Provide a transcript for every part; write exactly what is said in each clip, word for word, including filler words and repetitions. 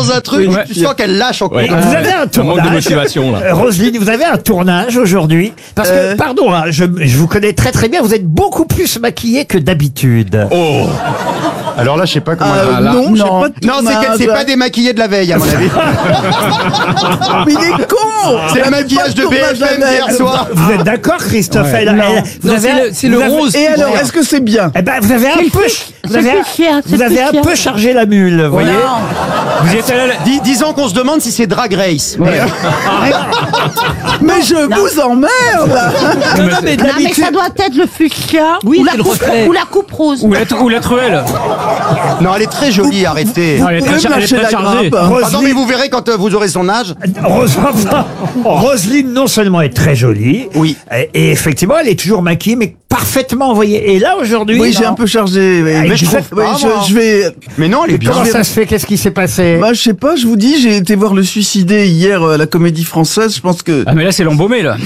dans un truc, Ouais. tu sens qu'elle lâche encore. Ouais. Vous avez un Un manque de tournage. motivation, là. Euh, Roselyne, vous avez un tournage aujourd'hui. Parce que, Euh. pardon, hein, je, je vous connais très très bien. Vous êtes beaucoup plus maquillée que d'habitude. Oh. Alors là, je sais pas comment. Euh, Ah, là. non, j'ai Non. pas de Non, c'est qu'elle s'est tournage. pas démaquillée de la veille, à mon avis. Mais il est con. C'est le Elle a maquillage pas de B tournage F M la d'hier veille. soir. Vous êtes d'accord, Christophe? Elle- elle- vous Non, avez c'est un- le- c'est le vous avez- rose. Et alors, est-ce que c'est bien? Eh ben, vous avez un peu, vous avez, un- plus cher, c'est vous avez plus un cher. peu chargé la mule, vous voyez. Vous y êtes allé à la- Dis- disons qu'on se demande si c'est Drag Race. Mais, euh, Mais je vous emmerde. Non, non, mais Non, mais d'habitude. ça doit être le fuchsia Oui, ou, la c'est le coupe, reflet. ou la coupe rose. Ou la, ou la truelle. non, elle est très jolie, arrêtez. Non, elle est Vous très, pouvez char- me elle est lâcher très la chargée. grappe. Pardon, mais Roselyne, vous verrez quand euh, vous aurez son âge. Rose- Roselyne, non seulement est très jolie, Oui. et, et effectivement, elle est toujours maquillée, mais parfaitement envoyée. Et là, aujourd'hui, Oui, j'ai non. un peu chargé. oui. Mais je trouve Oui, pas, je, moi. je vais. Mais non, elle est bien. Comment ça se fait? Qu'est-ce qui s'est passé? Bah, je sais pas, je vous dis, j'ai été voir Le Suicidé hier euh, à la Comédie Française. Je pense que. Ah, mais là, c'est l'embaumé, là.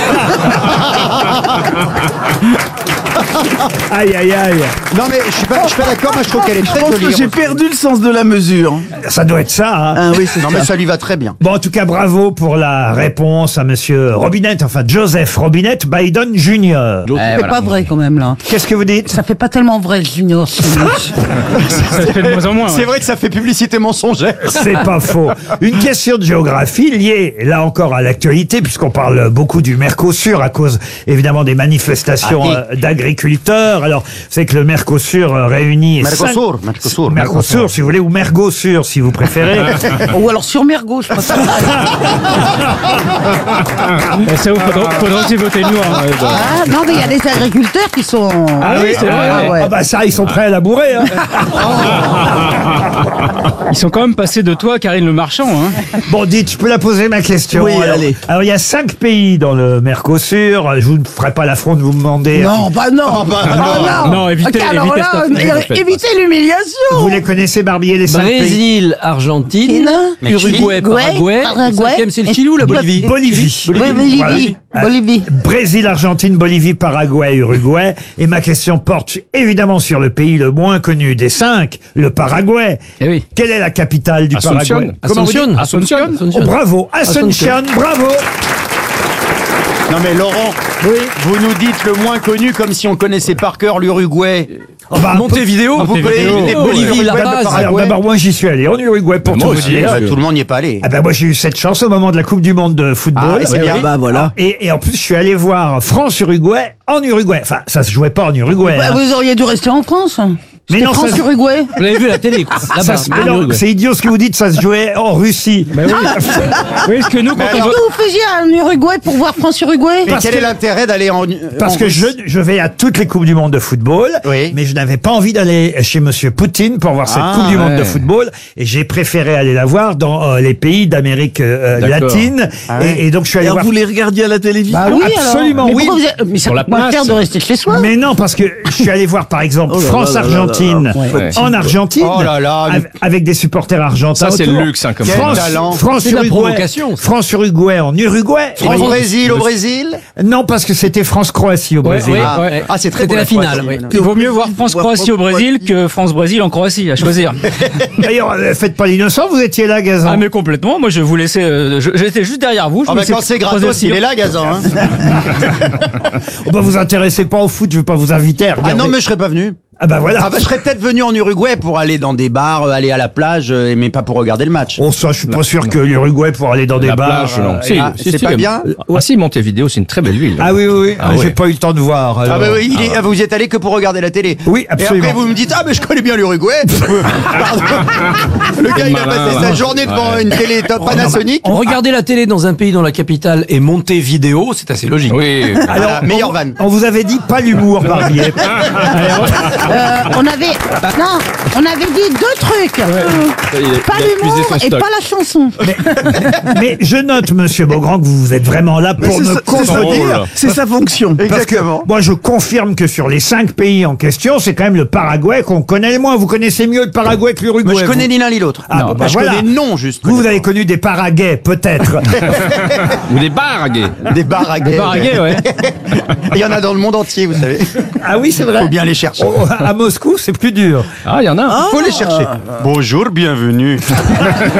Aïe, aïe, aïe. Non, mais je suis pas, je suis pas d'accord. Moi, je trouve qu'elle est Je très pense jolie. que j'ai perdu le sens de la mesure. Ça doit être ça, hein. Ah oui, c'est Non, ça. mais ça lui va très bien. Bon, en tout cas, bravo pour la réponse à monsieur Robinette, enfin Joseph Robinette Biden Junior Eh, C'est voilà. pas vrai quand même là. Qu'est-ce que vous dites? Ça fait pas tellement vrai Junior. ce match. Ça fait de moins en moins. C'est ouais. vrai que ça fait publicité mensongère. C'est pas faux. Une question de géographie liée, là encore, à l'actualité, puisqu'on parle beaucoup du Mercosur à cause, évidemment, des manifestations Ah oui. euh, d'agriculteurs. Alors, c'est que le Mercosur euh, réunit... Mercosur, cinq- Mercosur. Mercosur, si vous voulez, ou Mergosur, si vous préférez. Ou alors sur Mergo, je pense. Eh, ça, faudra, faudra aussi voter nous. Hein, ouais, bah. Ah, non, mais il y a des agriculteurs qui sont. Ah oui, c'est vrai. Ah, ouais. Ah bah ça, ils sont prêts à labourer. Hein. Ils sont quand même passés de toi, Karine Le Marchand. Hein. Bon, dites, je peux la poser ma question. Oui, alors, allez. alors, il y a cinq pays dans le Mercosur. Je vous ne ferai pas l'affront de vous demander. Non, bah non. bah, Ah, non, évitez- Ok, alors évitez là, cette- é- cette- évitez l'humiliation. Vous les connaissez, Barbier, les cinq pays? Brésil, Argentine, Mexique, Uruguay, Paraguay. Paraguay. Le cinquième, c'est le Chili ou la Bolivie? Bolivie. Oui, Bolivie. Voilà. Bolivie. Brésil, Argentine, Bolivie, Paraguay, Uruguay. Et ma question porte évidemment sur le pays le moins connu des cinq, le Paraguay. Eh oui. Quelle est la capitale du Asunción. Paraguay? Comment vous dites? Asuncion. Asuncion. Oh, bravo, Asuncion, bravo. Non, mais Laurent, vous nous dites le moins connu comme si on connaissait par cœur l'Uruguay. Oh, bah, Montevideo. Vous connaissez Montevideo. Bolivie, La d'abord, Paz. alors, d'abord, moi j'y suis allé en Uruguay pour Moi tout vous aussi, dire. Bah, tout le monde n'y est pas allé. Ah ben moi j'ai eu cette chance au moment de la Coupe du Monde de football. Ah, et c'est bien. Bah voilà. Et, et en plus je suis allé voir France-Uruguay en Uruguay. Enfin ça se jouait pas en Uruguay. Bah, hein. vous auriez dû rester en France. Mais C'était non, ça- France-Uruguay. Vous l'avez vu à la télé, quoi. Ça Là-bas. se- en mais non, Uruguay. c'est idiot ce que vous dites, ça se jouait en Russie. Bah oui. Oui, parce que nous, quand on Qu'est-ce va- que vous faisiez en Uruguay pour voir France-Uruguay? Mais Parce quel que- est l'intérêt d'aller en. Parce en que je, Russie je vais à toutes les Coupes du Monde de football, Oui. mais je n'avais pas envie d'aller chez Monsieur Poutine pour voir cette Ah, Coupe du Monde ouais. de football, et j'ai préféré aller la voir dans euh, les pays d'Amérique euh, D'accord. latine, Ah ouais. et, et donc je suis allé Alors voir... vous les regardiez à la télévision? Bah oui, absolument, alors. Mais oui. pourquoi vous êtes- Mais ça Sur la coûte moins place. cher de rester chez soi. Mais non, parce que je suis allé voir par exemple Oh là là là là France-Argentine là là. Ouais. en Argentine, Oh là là, mais- av- avec des supporters argentins Ça, c'est autour. le luxe, hein, comme Quel ça. talent. France, C'est de la Uruguay, provocation, ça. France-Uruguay en Uruguay. France-Brésil au Brésil. Non, parce que c'était France-Croatie au Ouais, Brésil. ouais. Ah, ah, c'est très C'était beau, la finale, Croatie. oui. Il vaut mieux voir France-Croatie au Brésil que France-Brésil en Croatie, à choisir. D'ailleurs, euh, faites pas l'innocent, vous étiez là, Gazan. Ah, mais complètement. Moi, je vous laissais. euh, je- J'étais juste derrière vous. Je Ah me bah suis quand c'est croisé gratos, aussi. il est là, Gazan. Hein. Oh, bah, vous intéressez pas au foot, je vais pas vous inviter à Ah regarder. non, mais je serais pas venu. Ah bah voilà. Ah bah je serais peut-être venu en Uruguay pour aller dans des bars, euh, aller à la plage, euh, mais pas pour regarder le match. Oh, ça, je suis pas sûr que l'Uruguay pour aller dans des La bars. plage, non. euh, Si, ah, si, c'est si, pas euh, bien Ah si, Montevideo, c'est une très belle ville. Ah oui, oui, oui. Ah J'ai ouais. pas eu le temps de voir. Ah alors. bah oui, il est- ah, vous y êtes allé que pour regarder la télé. Oui, absolument. Et après vous me dites ah mais je connais bien l'Uruguay. Pardon. Le gars il a malin, passé là. sa journée devant Ouais. une télé top Panasonic. Regarder la télé dans un pays dont la capitale est Montevideo, c'est assez logique. Oui. Alors meilleure vanne. On vous avait dit pas l'humour, Barbier. Euh, on avait. Non, on avait dit deux trucs. Il a- Pas il a épuisé l'humour son et stock. pas la chanson. Mais je note, Monsieur Beaugrand, que vous êtes vraiment là pour c'est me ça- c'est contredire. drôle. C'est sa fonction. Parce que moi, je confirme que sur les cinq pays en question, c'est quand même le Paraguay qu'on connaît le moins. Vous connaissez mieux le Paraguay que l'Uruguay. Moi je connais vous. ni l'un ni l'autre. Ah, Non, bah, bah, je voilà. connais non juste. Vous, vous avez connu des Paraguais, peut-être. Ou des bargues. Des bars à Des bargues, ouais. Il y en a dans le monde entier, vous savez. Ah oui, c'est vrai. Faut bien les chercher. Oh, à Moscou, c'est plus dur. Ah, il y en a. Faut les chercher. Bonjour, bienvenue.